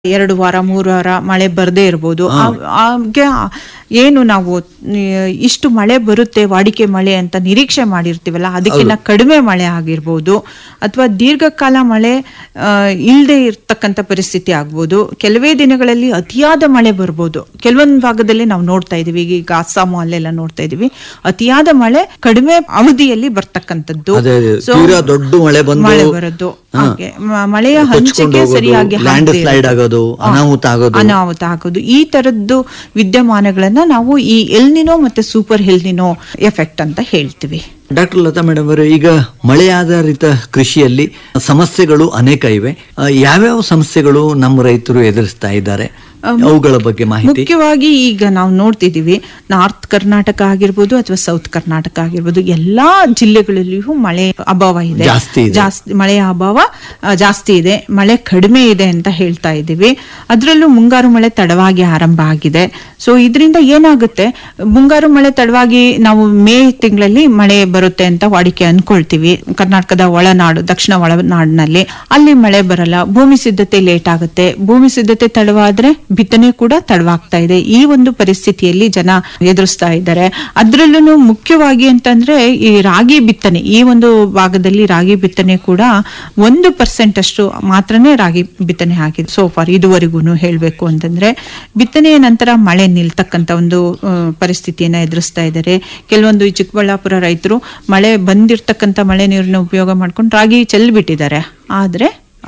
2 ವಾರ 3 ವಾರ ಮಳೆ ಬರದೇ ಇರ್ಬೋದು. ಹಾಗೆ ಏನು ನಾವು ಇಷ್ಟು ಮಳೆ ಬರುತ್ತೆ ವಾಡಿಕೆ ಮಳೆ ಅಂತ ನಿರೀಕ್ಷೆ ಮಾಡಿರ್ತೀವಲ್ಲ, ಅದಕ್ಕಿಂತ ಕಡಿಮೆ ಮಳೆ ಆಗಿರ್ಬೋದು, ಅಥವಾ ದೀರ್ಘಕಾಲ ಮಳೆ ಇಲ್ಲದೆ ಇರ್ತಕ್ಕಂಥ ಪರಿಸ್ಥಿತಿ ಆಗ್ಬೋದು. ಕೆಲವೇ ದಿನಗಳಲ್ಲಿ ಅತಿಯಾದ ಮಳೆ ಬರ್ಬೋದು. ಕೆಲವೊಂದು ಭಾಗದಲ್ಲಿ ನಾವು ನೋಡ್ತಾ ಇದೀವಿ, ಈಗ ಅಸ್ಸಾಂ ಅಲ್ಲೆಲ್ಲ ನೋಡ್ತಾ ಇದೀವಿ, ಅತಿಯಾದ ಮಳೆ ಕಡಿಮೆ ಅವಧಿಯಲ್ಲಿ ಬರ್ತಕ್ಕಂಥದ್ದು, ದೊಡ್ಡ ಮಳೆ ಬರೋದು. ಹಾಗೆ ಮಳೆಯ ಹಂಚಿಕೆ ಸರಿಯಾಗಿ ಅನಾಹುತ ಆಗೋದು, ಈ ತರದ್ದು ವಿದ್ಯಮಾನಗಳನ್ನ ನಾವು ಈ ಎಲ್ನಿನೋ ಮತ್ತೆ ಸೂಪರ್ ಎಲ್ನಿನೋ ಎಫೆಕ್ಟ್ ಅಂತ ಹೇಳ್ತೀವಿ. ಡಾಕ್ಟರ್ ಲತಾ ಮೇಡಮ್ ಅವರು, ಈಗ ಮಳೆ ಆಧಾರಿತ ಕೃಷಿಯಲ್ಲಿ ಸಮಸ್ಯೆಗಳು ಅನೇಕ ಇವೆ. ಯಾವ್ಯಾವ ಸಮಸ್ಯೆಗಳು ನಮ್ಮ ರೈತರು ಎದುರಿಸ್ತಾ ಇದ್ದಾರೆ, ಅವುಗಳ ಬಗ್ಗೆ ಮಾಹಿತಿ? ಮುಖ್ಯವಾಗಿ ಈಗ ನಾವು ನೋಡ್ತಿದೀವಿ, ನಾರ್ತ್ ಕರ್ನಾಟಕ ಆಗಿರ್ಬೋದು ಅಥವಾ ಸೌತ್ ಕರ್ನಾಟಕ ಆಗಿರ್ಬೋದು, ಎಲ್ಲಾ ಜಿಲ್ಲೆಗಳಲ್ಲಿಯೂ ಮಳೆ ಅಭಾವ ಇದೆ, ಜಾಸ್ತಿ ಮಳೆಯ ಅಭಾವ ಜಾಸ್ತಿ ಇದೆ, ಮಳೆ ಕಡಿಮೆ ಇದೆ ಅಂತ ಹೇಳ್ತಾ ಇದ್ದೀವಿ. ಅದರಲ್ಲೂ ಮುಂಗಾರು ಮಳೆ ತಡವಾಗಿ ಆರಂಭ ಆಗಿದೆ. ಸೊ ಇದರಿಂದ ಏನಾಗುತ್ತೆ, ಮುಂಗಾರು ಮಳೆ ತಡವಾಗಿ ನಾವು ಮೇ ತಿಂಗಳಲ್ಲಿ ಮಳೆ ಬರುತ್ತೆ ಅಂತ ವಾಡಿಕೆ ಅನ್ಕೊಳ್ತೀವಿ. ಕರ್ನಾಟಕದ ಒಳನಾಡು, ದಕ್ಷಿಣ ಒಳನಾಡಿನಲ್ಲಿ ಅಲ್ಲಿ ಮಳೆ ಬರಲ್ಲ, ಭೂಮಿ ಸಿದ್ಧತೆ ಲೇಟ್ ಆಗುತ್ತೆ. ಭೂಮಿ ಸಿದ್ಧತೆ ತಡವಾದ್ರೆ ಬಿತ್ತನೆ ಕೂಡ ತಡವಾಗ್ತಾ ಇದೆ. ಈ ಒಂದು ಪರಿಸ್ಥಿತಿಯಲ್ಲಿ ಜನ ಎದುರಿಸ್ತಾ ಇದ್ದಾರೆ. ಅದ್ರಲ್ಲೂ ಮುಖ್ಯವಾಗಿ ಅಂತಂದ್ರೆ ಈ ರಾಗಿ ಬಿತ್ತನೆ, ಈ ಒಂದು ಭಾಗದಲ್ಲಿ ರಾಗಿ ಬಿತ್ತನೆ ಕೂಡ 1% ಅಷ್ಟು ಮಾತ್ರನೇ ರಾಗಿ ಬಿತ್ತನೆ ಆಗಿದೆ ಸೋಫಾರ್ ಇದುವರೆಗೂ. ಹೇಳ್ಬೇಕು ಅಂತಂದ್ರೆ ಬಿತ್ತನೆಯ ನಂತರ ಮಳೆ ನಿಲ್ತಕ್ಕಂತ ಒಂದು ಪರಿಸ್ಥಿತಿಯನ್ನ ಎದುರಿಸ್ತಾ ಇದ್ದಾರೆ. ಕೆಲವೊಂದು ಈ ಚಿಕ್ಕಬಳ್ಳಾಪುರ ರೈತರು ಮಳೆ ಬಂದಿರ್ತಕ್ಕಂಥ ಮಳೆ ನೀರನ್ನ ಉಪಯೋಗ ಮಾಡ್ಕೊಂಡು ರಾಗಿ ಚೆಲ್ಬಿಟ್ಟಿದ್ದಾರೆ. ಆದ್ರೆ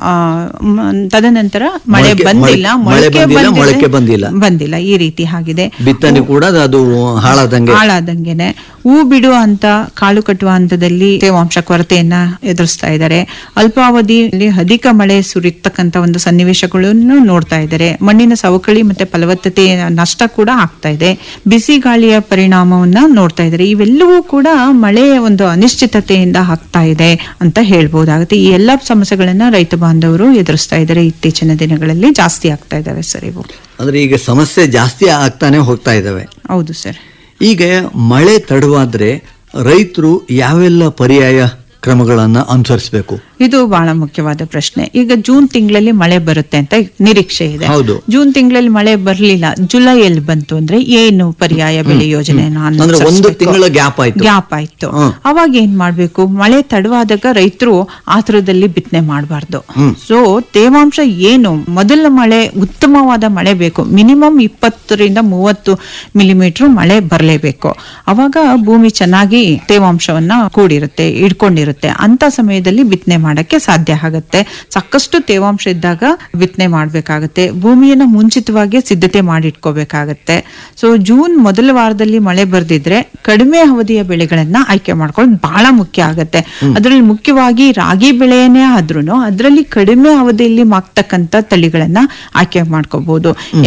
ತದನಂತರ ಮಳೆ ಬಂದಿಲ್ಲ, ಮೊಳಕೆ ಬಂದಿಲ್ಲ, ಈ ರೀತಿ ಆಗಿದೆ. ಬಿತ್ತನೆ ಕೂಡ ಅದು ಹಾಳಾದಂಗೆನೆ. ಹೂ ಬಿಡುವ ಅಂತ, ಕಾಳು ಕಟ್ಟುವ ಹಂತದಲ್ಲಿ ತೇವಾಂಶ ಕೊರತೆಯನ್ನ ಎದುರಿಸ್ತಾ ಇದ್ದಾರೆ. ಅಲ್ಪಾವಧಿಯಲ್ಲಿ ಅಧಿಕ ಮಳೆ ಸುರಿತಕ್ಕಂತ ಒಂದು ಸನ್ನಿವೇಶಗಳನ್ನು ನೋಡ್ತಾ ಇದ್ದಾರೆ. ಮಣ್ಣಿನ ಸವಕಳಿ ಮತ್ತೆ ಫಲವತ್ತತೆಯ ನಷ್ಟ ಕೂಡ ಆಗ್ತಾ ಇದೆ. ಬಿಸಿ ಗಾಳಿಯ ಪರಿಣಾಮವನ್ನ ನೋಡ್ತಾ ಇದ್ದಾರೆ. ಇವೆಲ್ಲವೂ ಕೂಡ ಮಳೆಯ ಒಂದು ಅನಿಶ್ಚಿತತೆಯಿಂದ ಆಗ್ತಾ ಇದೆ ಅಂತ ಹೇಳ್ಬಹುದಾಗುತ್ತೆ. ಈ ಎಲ್ಲಾ ಸಮಸ್ಯೆಗಳನ್ನ ರೈತ ಬಾಂಧವರು ಎದುರಿಸ್ತಾ ಇದ್ದಾರೆ. ಇತ್ತೀಚಿನ ದಿನಗಳಲ್ಲಿ ಜಾಸ್ತಿ ಆಗ್ತಾ ಇದಾವೆ ಸರ್ ಇವು. ಅಂದ್ರೆ ಈಗ ಸಮಸ್ಯೆ ಜಾಸ್ತಿ ಆಗ್ತಾನೆ ಹೋಗ್ತಾ ಇದಾವೆ. ಹೌದು ಸರ್. ಈಗ ಮಳೆ ತಡವಾದ್ರೆ ರೈತರು ಯಾವೆಲ್ಲ ಪರ್ಯಾಯ ಕ್ರಮಗಳನ್ನ ಅನುಸರಿಸಬೇಕು? ಇದು ಬಹಳ ಮುಖ್ಯವಾದ ಪ್ರಶ್ನೆ. ಈಗ ಜೂನ್ ತಿಂಗಳಲ್ಲಿ ಮಳೆ ಬರುತ್ತೆ ಅಂತ ನಿರೀಕ್ಷೆ ಇದೆ. ಜೂನ್ ತಿಂಗಳಲ್ಲಿ ಮಳೆ ಬರ್ಲಿಲ್ಲ, ಜುಲೈಯಲ್ಲಿ ಬಂತು ಅಂದ್ರೆ ಏನು ಪರ್ಯಾಯ ಬೆಳೆ ಯೋಜನೆ ಗ್ಯಾಪ್ ಆಯ್ತು. ಅವಾಗ ಏನ್ ಮಾಡ್ಬೇಕು? ಮಳೆ ತಡವಾದಾಗ ರೈತರು ಆತುರದಲ್ಲಿ ಬಿತ್ತನೆ ಮಾಡಬಾರ್ದು. ಸೊ ತೇವಾಂಶ ಏನು, ಮೊದಲ ಮಳೆ ಉತ್ತಮವಾದ ಮಳೆ ಬೇಕು, ಮಿನಿಮಮ್ 20ರಿಂದ 30 ಮಿಲಿಮೀಟರ್ ಮಳೆ ಬರಲೇಬೇಕು. ಅವಾಗ ಭೂಮಿ ಚೆನ್ನಾಗಿ ತೇವಾಂಶವನ್ನ ಕೂಡಿರುತ್ತೆ, ಇಟ್ಕೊಂಡಿರುತ್ತೆ. ಅಂತ ಸಮಯದಲ್ಲಿ ಬಿತ್ತನೆ ಮಾಡಕ್ಕೆ ಸಾಧ್ಯ ಆಗುತ್ತೆ. ಸಾಕಷ್ಟು ತೇವಾಂಶ ಇದ್ದಾಗ ಬಿತ್ತನೆ ಮಾಡ್ಬೇಕಾಗತ್ತೆ. ಭೂಮಿಯನ್ನ ಮುಂಚಿತವಾಗಿ ಸಿದ್ಧತೆ ಮಾಡಿಟ್ಕೋಬೇಕಾಗತ್ತೆ. ಸೊ ಜೂನ್ ಮೊದಲ ವಾರದಲ್ಲಿ ಮಳೆ ಬರ್ದಿದ್ರೆ ಕಡಿಮೆ ಅವಧಿಯ ಬೆಳೆಗಳನ್ನ ಆಯ್ಕೆ ಮಾಡ್ಕೊಳ್ಳೋದು ಬಹಳ ಮುಖ್ಯ ಆಗತ್ತೆ. ಅದರಲ್ಲಿ ಮುಖ್ಯವಾಗಿ ರಾಗಿ ಬೆಳೆಯನ್ನೇ ಆದ್ರೂ ಅದರಲ್ಲಿ ಕಡಿಮೆ ಅವಧಿಯಲ್ಲಿ ಮಾಗ್ತಕ್ಕಂತ ತಳಿಗಳನ್ನ ಆಯ್ಕೆ ಮಾಡ್ಕೋಬಹುದು.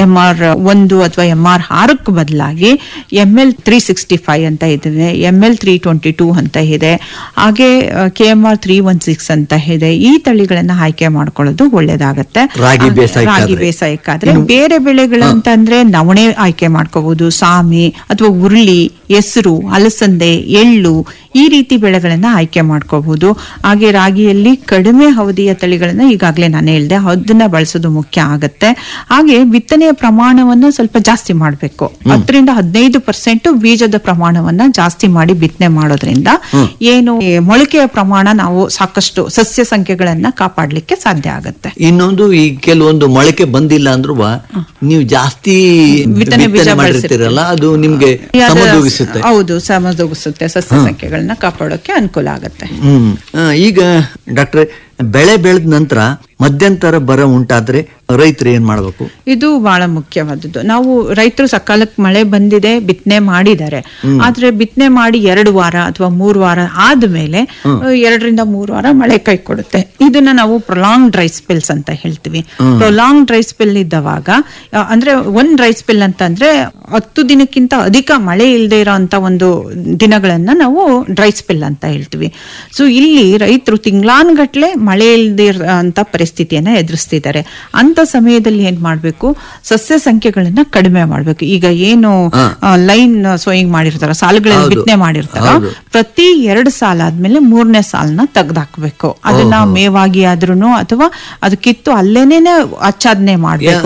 MR1 ಅಥವಾ MR6 ಬದಲಾಗಿ ML 365 ಅಂತ ಇದೆ, ML 322 ಅಂತ ಇದೆ, ಹಾಗೆ KMR 316 ಅಂತ ಇದೆ. ಈ ತಳಿಗಳನ್ನ ಆಯ್ಕೆ ಮಾಡ್ಕೊಳ್ಳೋದು ಒಳ್ಳೇದಾಗತ್ತೆ. ರಾಗಿ ಬೇಸಾಯಕ್ಕಾದ್ರೆ ಬೇರೆ ಬೆಳೆಗಳಂತಂದ್ರೆ ನವಣೆ ಆಯ್ಕೆ ಮಾಡ್ಕೋಬಹುದು, ಸಾಮೆ ಅಥವಾ ಉರುಳಿ, ಹೆಸರು, ಅಲಸಂದೆ, ಎಳ್ಳು, ಈ ರೀತಿ ಬೆಳೆಗಳನ್ನ ಆಯ್ಕೆ ಮಾಡ್ಕೋಬಹುದು. ಹಾಗೆ ರಾಗಿಯಲ್ಲಿ ಕಡಿಮೆ ಅವಧಿಯ ತಳಿಗಳನ್ನ ಈಗಾಗಲೇ ನಾನು ಹೇಳ್ದೆ, ಅದನ್ನ ಬಳಸೋದು ಮುಖ್ಯ ಆಗತ್ತೆ. ಹಾಗೆ ಬಿತ್ತನೆಯ ಪ್ರಮಾಣವನ್ನ ಸ್ವಲ್ಪ ಜಾಸ್ತಿ ಮಾಡಬೇಕು. 10ರಿಂದ 15% ಬೀಜದ ಪ್ರಮಾಣವನ್ನ ಜಾಸ್ತಿ ಮಾಡಿ ಬಿತ್ತನೆ ಮಾಡೋದ್ರಿಂದ ಏನು ಮೊಳಕೆಯ ಪ್ರಮಾಣ ನಾವು ಸಾಕಷ್ಟು ಸಸ್ಯ ಸಂಖ್ಯೆಗಳನ್ನ ಕಾಪಾಡ್ಲಿಕ್ಕೆ ಸಾಧ್ಯ ಆಗತ್ತೆ. ಇನ್ನೊಂದು, ಈ ಕೆಲವೊಂದು ಮೊಳಕೆ ಬಂದಿಲ್ಲ ಅಂದ್ರೂ ನೀವು ಜಾಸ್ತಿ ಬಿತ್ತನೆ ಬೀಜ ಬಳಸಿರಲ್ಲ, ಅದು ನಿಮ್ಗೆ ಹೌದು ಸಮದೂಗಿಸುತ್ತೆ, ಸಸ್ಯ ಸಂಖ್ಯೆಗಳನ್ನ ಕಾಪಾಡೋಕೆ ಅನುಕೂಲ ಆಗತ್ತೆ. ಈಗ ಡಾಕ್ಟ್ರೆ, ಬೆಳೆ ಬೆಳೆದ ನಂತರ ಮಧ್ಯಂತರ ಬರ ಉಂಟಾದ್ರೆ ರೈತರು ಏನ್ ಮಾಡಬೇಕು? ಇದು ಬಹಳ ಮುಖ್ಯವಾದದ್ದು. ನಾವು ರೈತರು ಸಕಾಲಕ್ಕೆ ಮಳೆ ಬಂದಿದೆ, ಬಿತ್ತನೆ ಮಾಡಿದ್ದಾರೆ, ಆದ್ರೆ ಬಿತ್ತನೆ ಮಾಡಿ 2 ವಾರ ಅಥವಾ 3 ವಾರ ಆದ್ಮೇಲೆ 2ರಿಂದ 3 ವಾರ ಮಳೆ ಕೈ ಕೊಡುತ್ತೆ. ಇದನ್ನ ನಾವು ಪ್ರೊಲಾಂಗ್ ಡ್ರೈ ಸ್ಪೆಲ್ಸ್ ಅಂತ ಹೇಳ್ತೀವಿ. ಪ್ರೊಲಾಂಗ್ ಡ್ರೈ ಸ್ಪೆಲ್ ಇದ್ದವಾಗ, ಅಂದ್ರೆ ಒಂದ್ ಡ್ರೈ ಸ್ಪೆಲ್ ಅಂತಂದ್ರೆ 10 ದಿನಕ್ಕಿಂತ ಅಧಿಕ ಮಳೆ ಇಲ್ಲದೆ ಇರೋಂತ ಒಂದು ದಿನಗಳನ್ನ ನಾವು ಡ್ರೈ ಸ್ಪೆಲ್ ಅಂತ ಹೇಳ್ತೀವಿ. ಸೊ ಇಲ್ಲಿ ರೈತರು ತಿಂಗಳಾನ್ಗಟ್ಲೆ ಮಳೆ ಇಲ್ದಿರಂತ ಪರಿಸ್ಥಿತಿಯನ್ನ ಎದುರಿಸ್ತಿದ್ದಾರೆ. ಅಂತ ಸಮಯದಲ್ಲಿ ಏನ್ ಮಾಡ್ಬೇಕು, ಸಸ್ಯ ಸಂಖ್ಯೆಗಳನ್ನ ಕಡಿಮೆ ಮಾಡ್ಬೇಕು. ಈಗ ಏನು ಲೈನ್ ಸೋಯಿಂಗ್ ಮಾಡಿರ್ತಾರ, ಸಾಲುಗಳಲ್ಲಿ ಬಿತ್ತನೆ ಮಾಡಿರ್ತಾರ, ಪ್ರತಿ 2 ಸಾಲ ಆದ್ಮೇಲೆ 3ನೇ ಸಾಲನ್ನ ತೆಗ್ದಾಕ್ಬೇಕು. ಅದನ್ನ ಮೇವಾಗಿ ಆದ್ರೂ ಅಥವಾ ಅದು ಕಿತ್ತು ಅಲ್ಲೇನೆ ಆಚ್ಛಾದನೆ ಮಾಡ್ಬೇಕು.